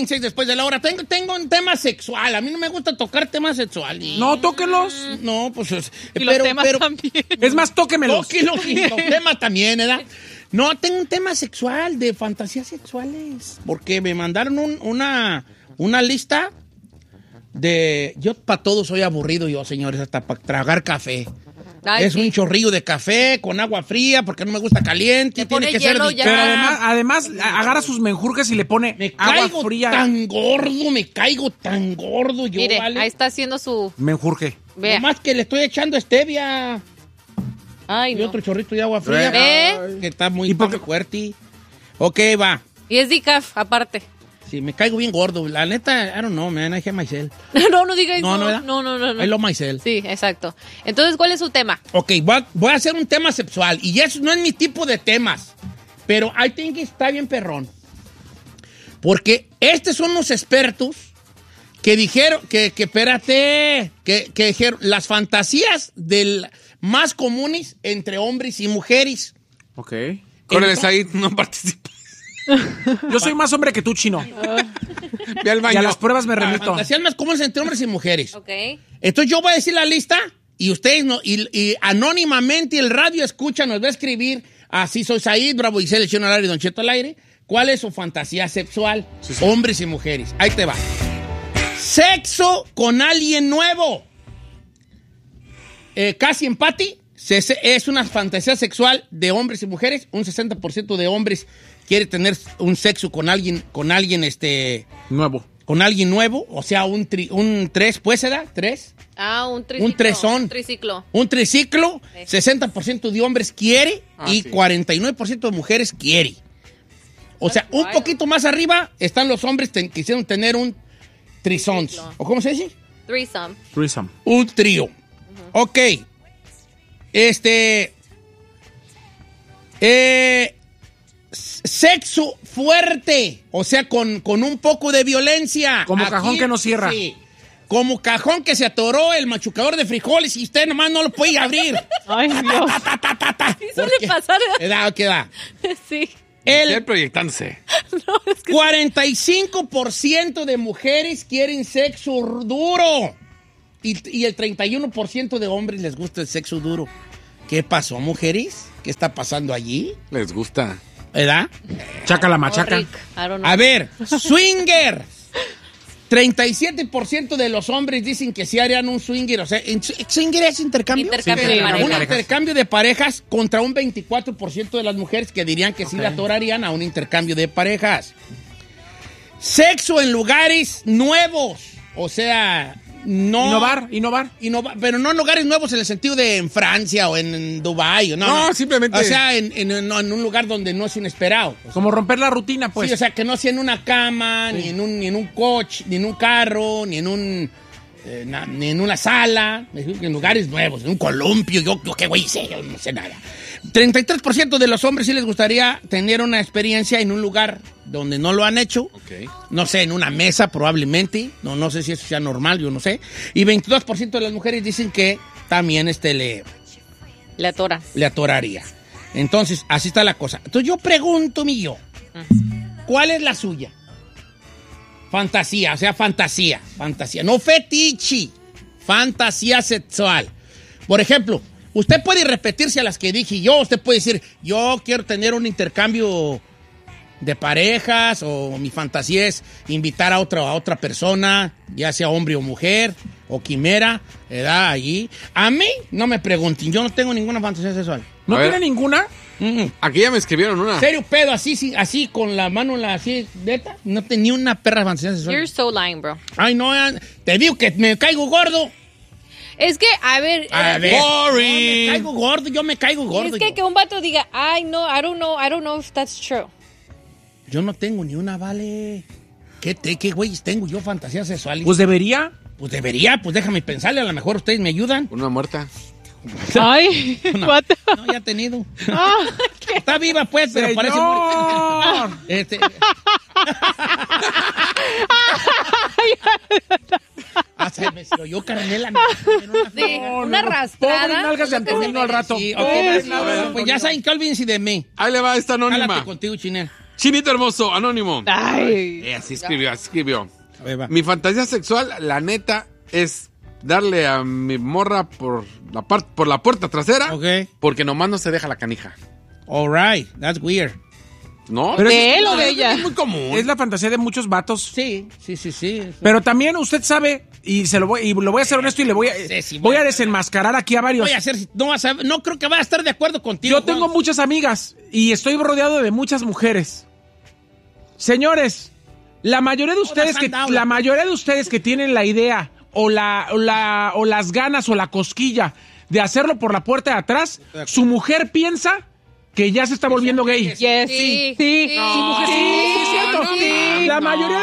15 después de la hora. Tengo un tema sexual. A mí no me gusta tocar temas sexuales. No, tóquenlos. No, pues... Y los temas también. Es más, tóquemelos. Tóquenlos y los temas también, ¿verdad? No, tengo un tema sexual, de fantasías sexuales. Porque me mandaron una lista de... Yo para todo soy aburrido yo, señores, hasta para tragar café. Ay, es sí. un chorrillo de café con agua fría porque no me gusta caliente. Le Tiene pone que ser hielo de ya. Pero además agarra sus menjurjes y le pone Me agua caigo fría. tan gordo, me caigo tan gordo yo, Mire, ¿vale? ahí está haciendo su... Menjurje. Vea. Nomás que le estoy echando stevia Ay, y no. otro chorrito de agua fría. ¿Eh? Que está muy ¿Y por qué? fuerte. Ok, va. Y es decaf, aparte. Sí, me caigo bien gordo. La neta, I don't know, man. I hate myself. No digas No, no. ¿verdad? No. I love myself. Sí, exacto. Entonces, ¿cuál es su tema? Ok, voy a hacer un tema sexual. Y eso no es mi tipo de temas. Pero I think que está bien perrón. Porque estos son unos expertos que dijeron que dijeron las fantasías más comunes entre hombres y mujeres. Ok. Córreles ahí, no participa. Yo soy más hombre que tú, Chino. Ve al Y a baño. las pruebas me Las remito. fantasías más comunes entre hombres y mujeres. Ok. Entonces yo voy a decir la lista y ustedes no, y anónimamente el radio escucha, nos va a escribir, así soy Said, Bravo Isel, el Chino al aire y Don Cheto al aire, cuál es su fantasía sexual, hombres y mujeres. Ahí te va. Sexo con alguien nuevo. Casi empate. Es una fantasía sexual de hombres y mujeres. Un 60% de hombres quiere tener un sexo con alguien Nuevo. con alguien nuevo, o sea, un tres, ¿pues se da? ¿Tres? Ah, un triciclo. Un tresón. Un triciclo. Un triciclo, Sí. 60% de hombres quiere y sí. 49% de mujeres quiere. O sea, un wild. poquito más arriba están los hombres que quisieron tener un trisons. Triciclo. ¿O cómo se dice? Threesome. Threesome. Un trío. Ok. Sexo fuerte, o sea, con un poco de violencia. Como cajón que no cierra. Sí. Como cajón que se atoró el machucador de frijoles y usted nomás no lo puede abrir. Ay, Dios. Sí suele Porque- pasar. ¿Qué da? Sí. Él El proyectándose. 45% de mujeres quieren sexo duro y el 31% de hombres les gusta el sexo duro. ¿Qué pasó, mujeres? ¿Qué está pasando allí? Les gusta. ¿Verdad? Chaca la Oh, machaca. Rick, I don't know. A ver, swinger. 37% de los hombres dicen que sí harían un swinger. O sea, ¿swinger es intercambio? Intercambio Sí, de sí, pareja. Un intercambio de parejas contra un 24% de las mujeres que dirían que sí le atorarían a un intercambio de parejas. Sexo en lugares nuevos. O sea, no... Innovar. Pero no en lugares nuevos en el sentido de en Francia o en Dubái. No, simplemente- O sea, en un lugar donde no es inesperado. O sea, Como romper la rutina, pues. sí, o sea, que no sea en una cama, ni en un coche, ni en un carro, ni en una sala, en lugares nuevos, en un columpio, yo qué güey sé, yo no sé nada. 33% de los hombres sí les gustaría tener una experiencia en un lugar donde no lo han hecho. Ok. No sé, en una mesa probablemente. No sé si eso sea normal, yo no sé. Y 22% de las mujeres dicen que también Le atora. le atoraría. Entonces, así está la cosa. Entonces yo pregunto, ¿cuál es la suya? Fantasía, o sea, fantasía. No fetiche, fantasía sexual. Por ejemplo, usted puede repetirse a las que dije yo. Usted puede decir, yo quiero tener un intercambio de parejas, o mi fantasía es invitar a otra persona, ya sea hombre o mujer, o quimera, ¿verdad? Allí. A mí, no me pregunten, yo no tengo ninguna fantasía sexual. ¿No A ver. tiene ninguna? Aquí ya me escribieron una. ¿Serio pedo? Así con la mano así, neta. No tenía una perra fantasía sexual. You're so lying, bro. Ay, no, te digo que me caigo gordo. Es que, a ver. A ver. Boring. Yo me caigo gordo. Es que un vato diga, ay, no, I don't know if that's true. Yo no tengo ni una, vale. ¿Qué güeyes tengo yo fantasías sexuales? Pues debería. Pues debería, pues déjame pensarle, a lo mejor ustedes me ayudan. Una muerta. Ay, No, what the- no, ya he tenido. Está viva, pues, pero parece... ¡Señor! Se me yo Carmela. Sí, una arrastrada. Pobres nalgas de es lo que se Antonino al rato. Sí, Pobres ok, nalgas de pues ya Antonino. saben que olvídense de mí. Ahí le va esta Jálate anónima. contigo, Chinel. Chinito hermoso, anónimo. Ay. Así escribió, así escribió. A ver, va. Mi fantasía sexual, la neta, es darle a mi morra por la puerta trasera. Ok. Porque nomás no se deja la canija. All right, that's weird. ¿No? Pero ¿De es- él o de Es ella? muy común. Es la fantasía de muchos vatos. Sí. Pero también usted sabe, y lo voy a hacer honesto y le voy a, Sí, sí, voy a bueno. desenmascarar aquí a varios. Voy a hacer, no creo que vaya a estar de acuerdo contigo. Yo tengo Juan. muchas amigas y estoy rodeado de muchas mujeres. Señores, la mayoría de ustedes que tienen la idea o las ganas o la cosquilla de hacerlo por la puerta de atrás, su mujer piensa que ya se está volviendo gay. Yes, sí. Sí. Su mujer, sí, es cierto. La mayoría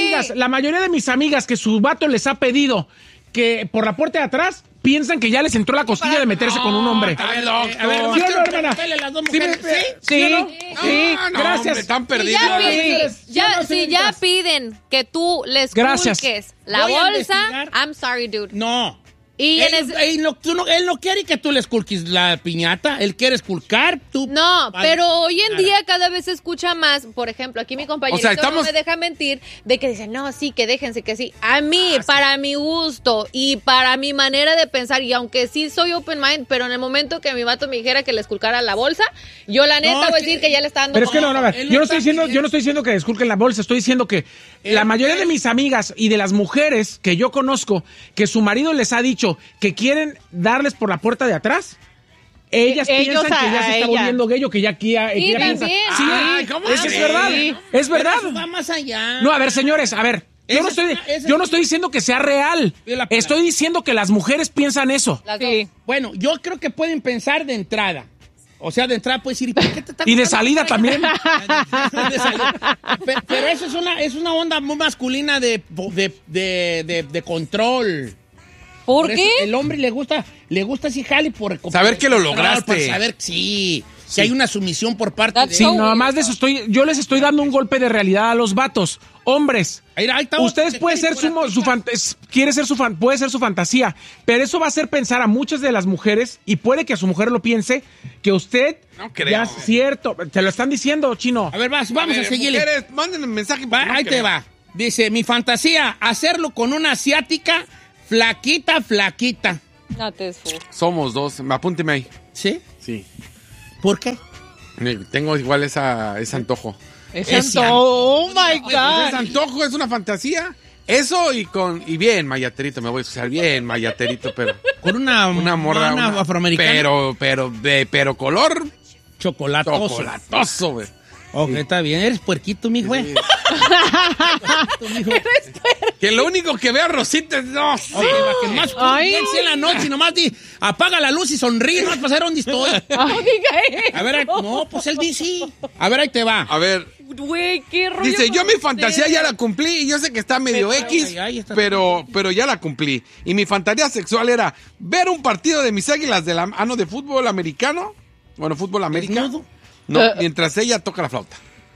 de mis amigas que su vato les ha pedido que por la puerta de atrás piensan que ya les entró la cosquilla de meterse con un hombre. A ver, ¿Sí o no, quiero hermana? preguntarle a las dos ¿Sí mujeres. ¿Sí o no? Sí. Sí, No, gracias. hombre, están Si perdidos. ya, Sí, si ya piden que tú les Gracias. culques la Voy a bolsa, investigar. I'm sorry, dude. No. Y Él no quiere que tú le esculques la piñata. Él quiere esculcar. Tú. No, Vale. pero hoy en Nada. día cada vez se escucha más, por ejemplo, aquí mi compañerito O sea, estamos- no me deja mentir, de que dicen, no, sí, que déjense, que sí. A mí, para mi gusto y para mi manera de pensar, y aunque sí soy open mind, pero en el momento que mi vato me dijera que le esculcara la bolsa, yo la neta No, voy a es decir que- que ya le está dando... Pero es que no, a ver, él yo no no estoy está diciendo que desculquen la bolsa, estoy diciendo que la mayoría de mis amigas y de las mujeres que yo conozco, que su marido les ha dicho que quieren darles por la puerta de atrás, ellas Ellos piensan que ya a se está ella. volviendo gay o que ya piensa. también. Sí, Ay, ¿cómo es crees? verdad, es verdad. Pero eso va más allá. No, a ver, señores, a ver. Yo no estoy diciendo que sea real. Estoy diciendo que las mujeres piensan eso. Las dos. Sí. Bueno, yo creo que pueden pensar de entrada. O sea, de entrada puedes decir, ¿y por qué te está Y de gustando salida esta también. De salida. Pero eso es una onda muy masculina de control. ¿Por eso qué? el hombre le gusta así jale por Saber que lo control, lograste. Por saber, sí, que hay una sumisión por parte That's de Sí, so nada más de eso yo les estoy dando un golpe de realidad a los vatos. Hombres, Ahí está, ustedes te puede ser quieren por puede ser su fantasía, pero eso va a hacer pensar a muchas de las mujeres y puede que a su mujer lo piense que usted No creo, ya es cierto, te lo están diciendo, chino. A ver, vamos a seguirle. Mujeres, mándenme mensaje. porque no Ahí te creo. va. Dice, mi fantasía, hacerlo con una asiática flaquita. No te esfuerzo. Somos dos. Apúnteme ahí. ¿Sí? Sí. ¿Por qué? Tengo igual ese antojo. Es Oh my Pues ese God. antojo es una fantasía. Eso y bien mayaterito, me voy a escuchar bien mayaterito, pero Con una morra una afroamericana. pero color Chocolatoso. chocolatoso, güey. Ok, está bien. Eres puerquito, mi güey. Sí. Que lo único que vea Rosita es no. Ok, va, que más Ay. piense en la noche, nomás apaga la luz y sonríe, no vas a pasar dónde estoy. No diga eso. A ver, no, pues él dice sí. A ver, ahí te va. A ver, Güey, qué rollo. dice, yo con mi fantasía ustedes. ya la cumplí y yo sé que está medio Pero, X, ay, ay, está- pero ya la cumplí. Y mi fantasía sexual era ver un partido de mis águilas de fútbol americano. Bueno, fútbol americano. ¿Desnudo? No, mientras ella toca la flauta.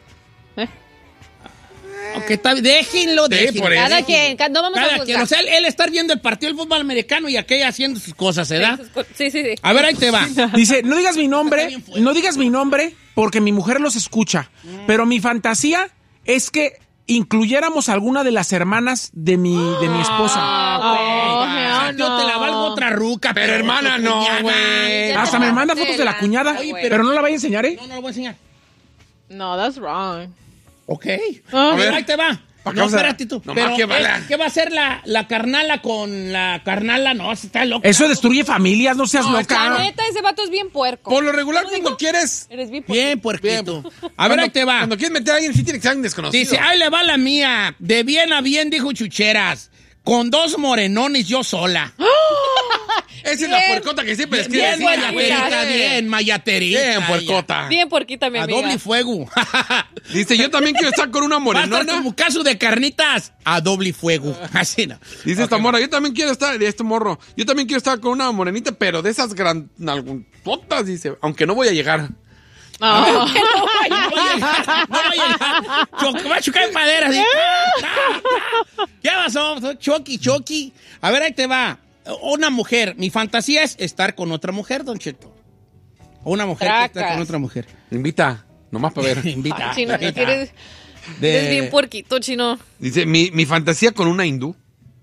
Ok, está bien. Déjenlo. por eso. Cada quien, no vamos a Cada juzgar. quien. O sea, él estar viendo el partido del fútbol americano y aquella haciendo sus cosas, ¿verdad? Sí. A ver, ahí te va. Dice, no digas mi Está nombre, bien fuerte. no digas mi nombre porque mi mujer los escucha, pero mi fantasía es que incluyéramos alguna de las hermanas de mi esposa. Oh, hell Yo te no. la valgo otra ruca, Pero hermana, tu no, cuñada. güey. Ya Hasta te me manda pasaste fotos de la lanza, cuñada, güey. pero no la vaya a enseñar, ¿eh? No lo voy a enseñar. No, that's wrong. Ok. Ah. A ver, ver. ahí te va. Pa' No, causa- espérate tú. No Pero, más que bala. ¿qué va a hacer la carnala con la carnala? No, si está loca. Eso destruye familias, no seas La loca. neta, ese vato es bien puerco. Por lo regular, cuando quieres. Eres bien puerco. Bien, puerquito. A ver, ahí te va. Cuando quieres meter a alguien, sí tiene que ser alguien desconocido. Dice, ahí le va la mía. De bien a bien, dijo Chucheras. Con 2 morenones yo sola. Esa es la puercota que siempre escribe. Bien, así, mayaterita, güey. bien, mayaterita. Bien, ella. puercota. Bien porquita, mi A amiga. doble fuego. Dice, yo también quiero estar con una Va a estar morenona. como caso de carnitas. A doble fuego. Así no. Dice esta morra, yo también quiero estar, de este morro, yo también quiero estar con una morenita, pero de esas potas, dice, aunque no voy a llegar. Oh. No va a Va a chocar en madera. Así. ¿Qué pasó? Choqui. A ver, ahí te va. Una mujer. Mi fantasía es estar con otra mujer, Don Cheto. Una mujer que está con otra mujer. Invita, nomás para ver. Invita. Chino, invita. eres bien puerquito, Chino. Dice, mi fantasía con una hindú.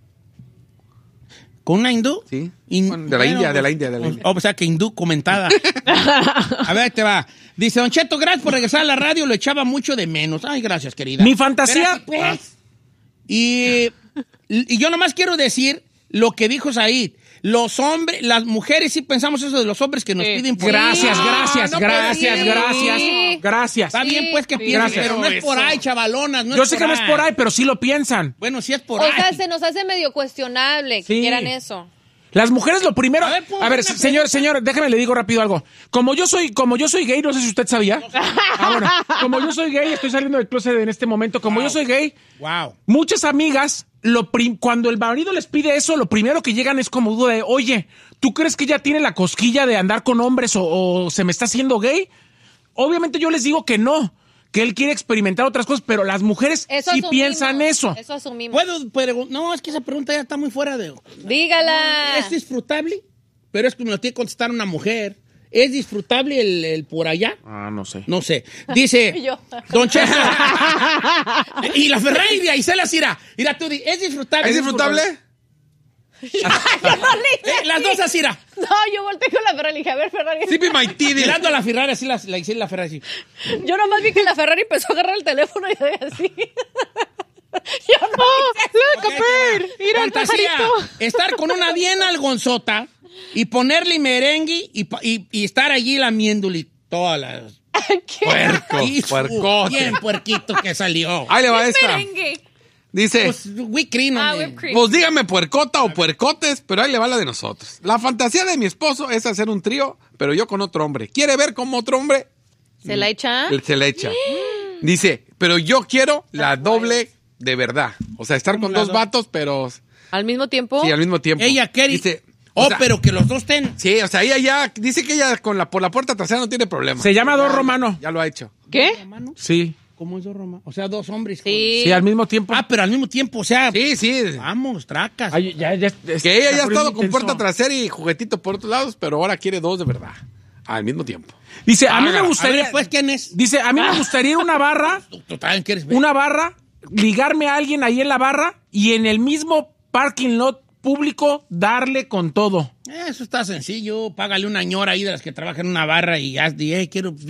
¿Con una hindú? Sí. Bueno, de la India. O sea, que hindú comentada. A ver, ahí te va. Dice, Don Cheto, gracias por regresar a la radio. Lo echaba mucho de menos. Ay, gracias, querida. Mi fantasía... Espérate, pues. Y yo nomás quiero decir lo que dijo Said. Los hombres, las mujeres sí pensamos eso de los hombres que nos piden por Gracias. Está bien, pues, que piensen, pero no es por ahí, chavalonas. Yo sé que no es por ahí, pero sí lo piensan. Bueno, sí es por O ahí. sea, se nos hace medio cuestionable que Sí. quieran eso. Las mujeres lo primero... A ver, señor, déjeme le digo rápido algo. Como yo soy gay, no sé si usted sabía. Bueno, como yo soy gay, estoy saliendo del closet en este momento. Como yo soy gay, Wow. muchas amigas, cuando el marido les pide eso, lo primero que llegan es como duda de, oye, ¿tú crees que ella tiene la cosquilla de andar con hombres o se me está haciendo gay? Obviamente yo les digo que no, que él quiere experimentar otras cosas, pero las mujeres Eso sí asumimos, piensan eso. Eso asumimos. No, es que esa pregunta ya está muy fuera de... Dígala. Es disfrutable, pero es que me lo tiene que contestar una mujer. ¿Es disfrutable el por allá? Ah, no sé. No sé. Dice, Yo. Don Cheto. Y la Ferrari de Isela Cira. Mira, tú di, ¿es disfrutable? ¿Es disfrutable? Las dos así, Cira. No, yo volteé con la Ferrari y dije, a ver, Ferrari. Sippy my tea. Mirando a la Ferrari, así la hice la Ferrari. Así. Yo nomás vi que la Ferrari empezó a agarrar el teléfono y yo así. Yo no. Ok, fantasía. Estar con una bien algonzota y ponerle merengue y estar allí lamiéndole todas las... ¿Qué? Puercote. Bien puerquito que salió. Ahí le va esta. Merengue. Dice, Pues, whipped cream, hombre. Whipped cream. pues dígame puercota o puercotes, pero ahí le va la de nosotros. La fantasía de mi esposo es hacer un trío, pero yo con otro hombre. ¿Quiere ver cómo otro hombre ¿Se la echa? se le echa? Dice, pero yo quiero la doble de verdad. O sea, estar con la dos doble? vatos, pero ¿Al mismo tiempo? sí, al mismo tiempo. Ella quiere... Dice, Oh, o sea, pero que los dos estén... sí, o sea, ella ya dice que ella por la puerta trasera no tiene problema. Se llama Dos Romano. Ya lo ha hecho. ¿Qué? Romano. Sí. ¿Cómo es dos Roma? O sea, dos hombres. Sí. Sí, al mismo tiempo. Ah, pero al mismo tiempo, o sea... Sí, sí. Vamos, tracas. Ay, que Que ella ya ha estado con puerta trasera y juguetito por otros lados, pero ahora quiere dos de verdad. Al mismo tiempo. Dice, a mí me A gustaría... ver, pues, ¿quién es? Dice, a mí me gustaría ir a una barra, ¿Tú también quieres ver? ligarme a alguien ahí en la barra y en el mismo parking lot público darle con todo. Eso está sencillo. Págale una ñora ahí de las que trabajan en una barra y haz de, quiero